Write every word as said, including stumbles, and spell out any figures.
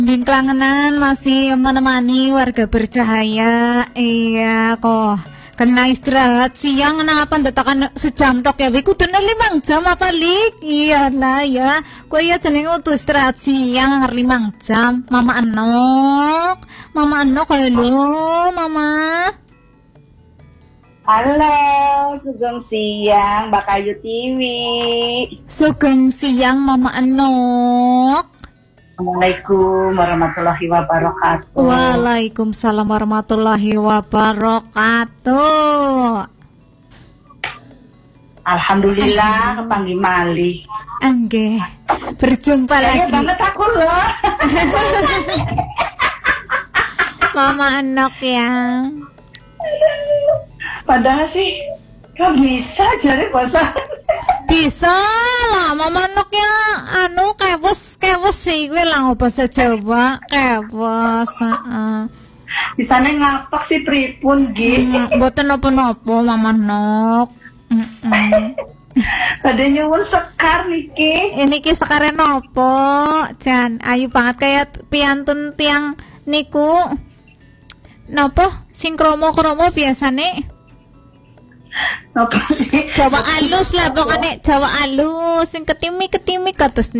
Din Kelangenan masih menemani warga bercahaya. Iya kok. Kena istirahat siang kenapa ndatakan sejam tok ya. Wiku kudune limang jam apa lik? Iya lah ya. Kowe ya jenenge utuh istirahat siang limang jam. Mama Enok. Mama Enok halo, Mama. Halo, sugeng siang Mbak Kayu T V. Sugeng siang Mama Enok. Assalamualaikum warahmatullahi wabarakatuh. Waalaikumsalam warahmatullahi wabarakatuh. Alhamdulillah kepanggih malih. Angge, berjumpa Kaya lagi. banget aku loh. Mama Enok ya. Padahal sih gak bisa jare bahasa. Bisa lah Mama Enok ya. Anu kewes kewes sih gue lah bahasa Jawa kewes. Heeh. Di sana ngapak sih pripun gitu. Hmm, mboten napa-napa Mama Enok. Heeh. Tadi nyuwun sekar niki. Ini ki sekare nopo, Jan. Ayu banget kayak piantun tiang niku. Nopo sing kromo-kromo biasane? Apa sih? Jawa alus lah pokoknya Jawa alus sing ketimi-ketimi kados